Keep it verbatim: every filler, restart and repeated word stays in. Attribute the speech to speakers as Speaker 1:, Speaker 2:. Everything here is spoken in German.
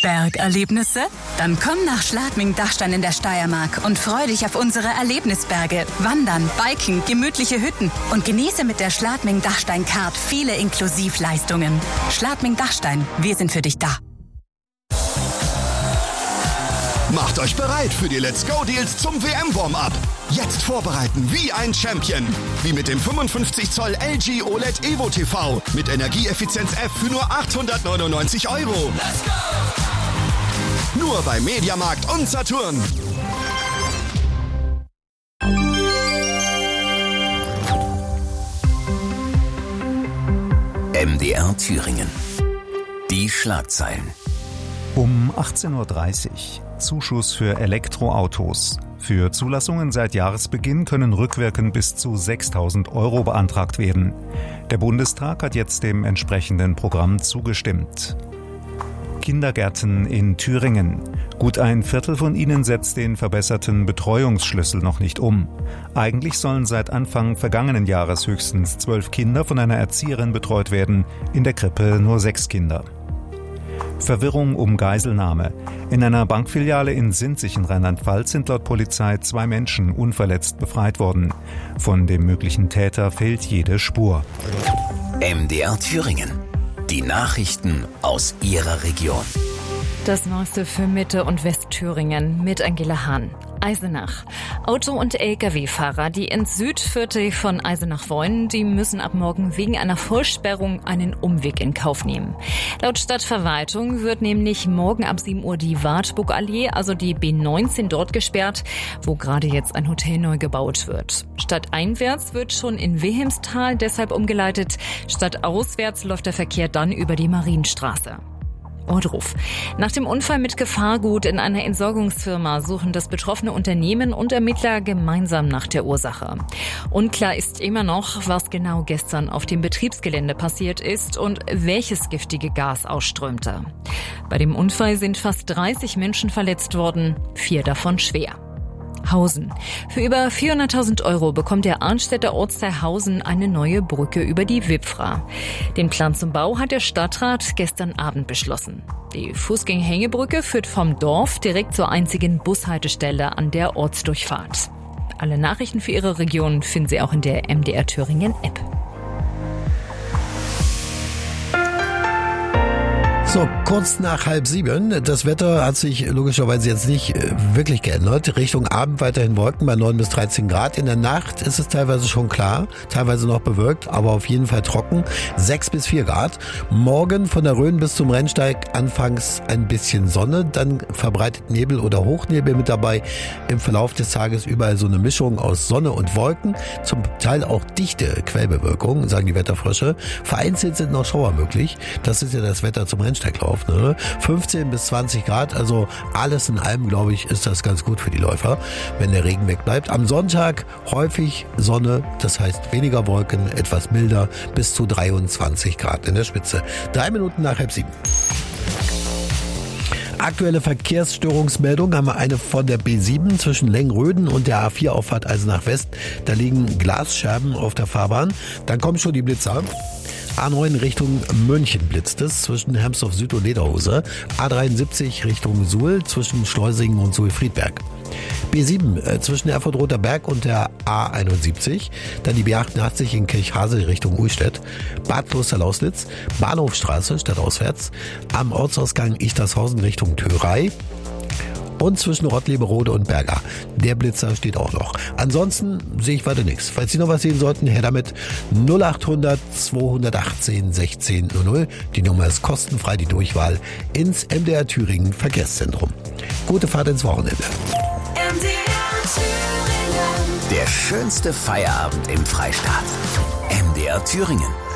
Speaker 1: Bergerlebnisse? Dann komm nach Schladming-Dachstein in der Steiermark und freu dich auf unsere Erlebnisberge, Wandern, Biken, gemütliche Hütten und genieße mit der Schladming-Dachstein-Card viele Inklusivleistungen. Schladming-Dachstein, wir sind für dich da.
Speaker 2: Macht euch bereit für die Let's Go Deals zum W M-Warm-Up. Jetzt vorbereiten wie ein Champion. Wie mit dem fünfundfünfzig Zoll L G O L E D Evo T V mit Energieeffizienz F für nur achthundertneunundneunzig Euro. Let's go! Nur bei Mediamarkt und Saturn.
Speaker 3: M D R Thüringen. Die Schlagzeilen.
Speaker 4: Um achtzehn Uhr dreißig. Zuschuss für Elektroautos. Für Zulassungen seit Jahresbeginn können rückwirkend bis zu sechstausend Euro beantragt werden. Der Bundestag hat jetzt dem entsprechenden Programm zugestimmt. Kindergärten in Thüringen. Gut ein Viertel von ihnen setzt den verbesserten Betreuungsschlüssel noch nicht um. Eigentlich sollen seit Anfang vergangenen Jahres höchstens zwölf Kinder von einer Erzieherin betreut werden, in der Krippe nur sechs Kinder. Verwirrung um Geiselnahme. In einer Bankfiliale in Sinzig in Rheinland-Pfalz sind laut Polizei zwei Menschen unverletzt befreit worden. Von dem möglichen Täter fehlt jede Spur.
Speaker 3: M D R Thüringen. Die Nachrichten aus Ihrer Region.
Speaker 5: Das Neueste für Mitte- und Westthüringen mit Angela Hahn. Eisenach. Auto- und L K W-Fahrer, die ins Südviertel von Eisenach wollen, die müssen ab morgen wegen einer Vollsperrung einen Umweg in Kauf nehmen. Laut Stadtverwaltung wird nämlich morgen ab sieben Uhr die Wartburgallee, also die B neunzehn, dort gesperrt, wo gerade jetzt ein Hotel neu gebaut wird. Stadteinwärts wird schon in Wilhelmsthal deshalb umgeleitet. Stadtauswärts läuft der Verkehr dann über die Marienstraße. Ohrdruf. Nach dem Unfall mit Gefahrgut in einer Entsorgungsfirma suchen das betroffene Unternehmen und Ermittler gemeinsam nach der Ursache. Unklar ist immer noch, was genau gestern auf dem Betriebsgelände passiert ist und welches giftige Gas ausströmte. Bei dem Unfall sind fast dreißig Menschen verletzt worden, vier davon schwer. Hausen. Für über vierhunderttausend Euro bekommt der Arnstädter Ortsteil Hausen eine neue Brücke über die Wipfra. Den Plan zum Bau hat der Stadtrat gestern Abend beschlossen. Die Fußgängerhängebrücke führt vom Dorf direkt zur einzigen Bushaltestelle an der Ortsdurchfahrt. Alle Nachrichten für Ihre Region finden Sie auch in der M D R Thüringen App.
Speaker 6: So, kurz nach halb sieben. Das Wetter hat sich logischerweise jetzt nicht äh, wirklich geändert. Richtung Abend weiterhin Wolken bei neun bis dreizehn Grad. In der Nacht ist es teilweise schon klar, teilweise noch bewölkt, aber auf jeden Fall trocken. sechs bis vier Grad. Morgen von der Rhön bis zum Rennsteig anfangs ein bisschen Sonne, dann verbreitet Nebel oder Hochnebel mit dabei. Im Verlauf des Tages überall so eine Mischung aus Sonne und Wolken. Zum Teil auch dichte Quellbewölkung, sagen die Wetterfrösche. Vereinzelt sind noch Schauer möglich. Das ist ja das Wetter zum Rennsteig. Lauf, ne? fünfzehn bis zwanzig Grad, also alles in allem, glaube ich, ist das ganz gut für die Läufer, wenn der Regen wegbleibt. Am Sonntag häufig Sonne, das heißt weniger Wolken, etwas milder, bis zu dreiundzwanzig Grad in der Spitze. Drei Minuten nach halb sieben. Aktuelle Verkehrsstörungsmeldung haben wir eine von der B sieben zwischen Lengröden und der A vier Auffahrt Eisenach West. Da liegen Glasscherben auf der Fahrbahn. Dann kommen schon die Blitzer. A neun Richtung München blitzt es zwischen Hermsdorf Süd und Lederhose. A dreiundsiebzig Richtung Suhl zwischen Schleusingen und Suhl-Friedberg. B sieben äh, zwischen Erfurt-Roter Berg und der A einundsiebzig. Dann die B achtundachtzig in Kirchhasel Richtung Uhlstedt. Bad Kloster-Lauslitz. Bahnhofstraße stadtauswärts. Am Ortsausgang Ichtershausen Richtung Thörei. Und zwischen Rottleberode und Berga. Der Blitzer steht auch noch. Ansonsten sehe ich weiter nichts. Falls Sie noch was sehen sollten, her damit. null achthundert zweihundertachtzehn sechzehn null null. Die Nummer ist kostenfrei, die Durchwahl ins M D R Thüringen Verkehrszentrum. Gute Fahrt ins Wochenende.
Speaker 3: M D R Thüringen. Der schönste Feierabend im Freistaat. M D R Thüringen.